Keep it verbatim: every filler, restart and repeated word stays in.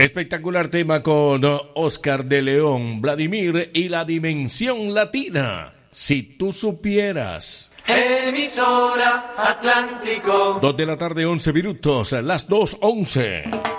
Espectacular tema con Oscar de León, Vladimir y la Dimensión Latina. Si tú supieras. Emisora Atlántico. Dos de la tarde, once minutos, las dos once.